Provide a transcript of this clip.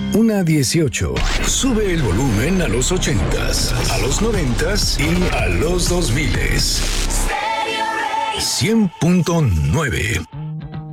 Una 18. Sube el volumen a los 80s, a los 90s y a los 2000s. 100.9.